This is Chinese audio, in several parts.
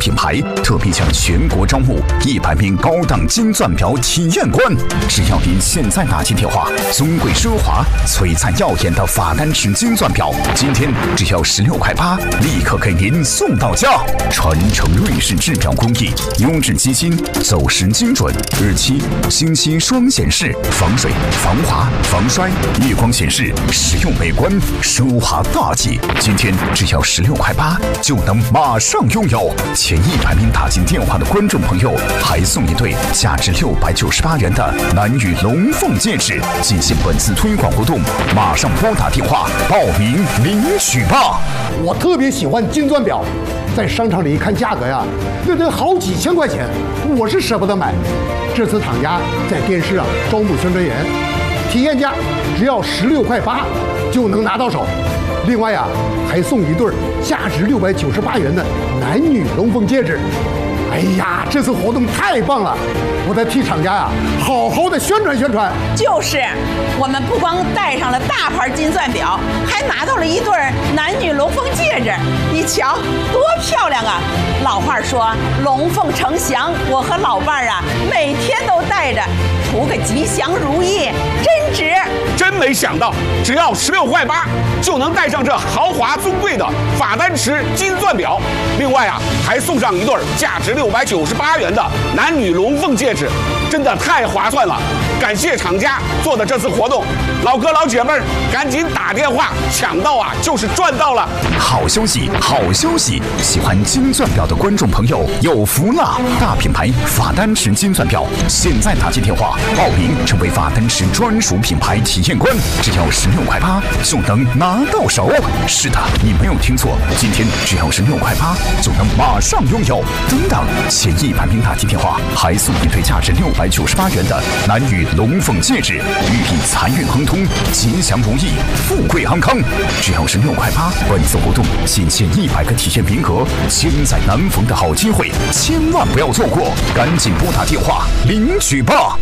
品牌特别向全国招募100名高档金钻表体验官，只要您现在打进电话，尊贵奢华、璀璨耀眼的法丹池金钻表，今天只要16.8块，立刻给您送到家。传承瑞士制表工艺，优质机芯，走时精准，日期、星期双显示，防水、防滑、防摔，夜光显示，实用美观，奢华大气。今天只要16.8块就能马上拥有。前100名打进电话的观众朋友，还送一对价值698元的男女龙凤戒指。进行本次推广活动，马上拨打电话报名领取吧。 我特别喜欢金钻表，在商场里一看价格呀，那得好几千块钱，我是舍不得买。这次厂家在电视上招募宣传员，体验价只要16.8块就能拿到手。另外呀，还送一对价值698元的男女龙凤戒指。哎呀，这次活动太棒了！我得替厂家呀好好的宣传宣传。 就是，我们不光戴上了大牌金钻表，还拿到了一对男女龙凤戒指。你瞧，多漂亮啊！老话说龙凤呈祥，我和老伴儿啊每天都戴着，图个吉祥如意，真值。 真没想到，只要16.8块就能戴上这豪华尊贵的法丹池金钻表。另外啊，还送上一对价值698元的男女龙凤戒指，真的太划算了！感谢厂家做的这次活动，老哥老姐们儿赶紧打电话抢到啊，就是赚到了！ 好消息，好消息！喜欢金钻表的观众朋友有福了！大品牌法丹池金钻表，现在打进电话报名成为法丹池专属品牌体验官，只要16.8块就能拿到手。是的，你没有听错，今天只要16.8块就能马上拥有。等等，前100名打进电话还送一对价值698元的男女龙凤戒指，寓意财运亨通、吉祥如意、富贵安康。只要16.8块，本次活动仅限100个体验名额，千载难逢的好机会，千万不要错过，赶紧拨打电话领取吧。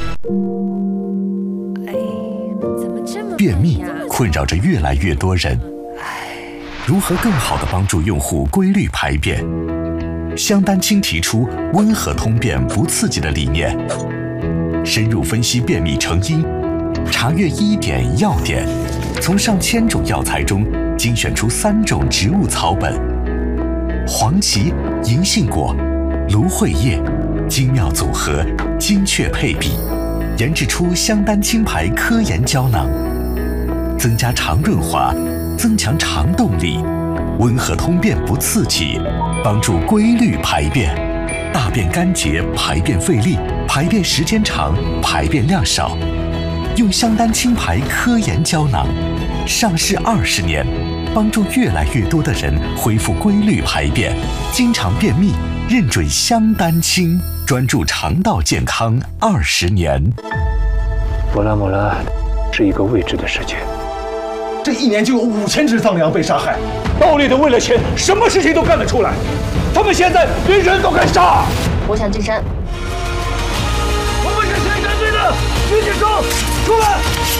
便秘困扰着越来越多人，如何更好地帮助用户规律排便？香丹清提出温和通便不刺激的理念，深入分析便秘成因，查阅医典药典，从上千种药材中精选出3种植物草本，黄芪、银杏果、芦荟叶，精妙组合，精确配比，研制出香丹清排科研胶囊，增加肠润滑，增强肠动力，温和通便不刺激，帮助规律排便，大便干结，排便费力，排便时间长，排便量少。用香丹清排科研胶囊，上市20年，帮助越来越多的人恢复规律排便，经常便秘，认准香丹清，专注肠道健康20年。 摩拉是一个未知的世界。 这1年就有5000只藏羚羊被杀害，暴力的为了钱，什么事情都干得出来。他们现在连人都敢杀。 我想进山。 我们是谁干罪的？举起手，出来！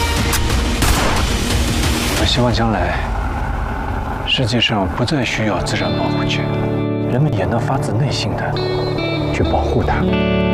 我希望将来世界上不再需要自然保护区，人们也能发自内心的去保护它。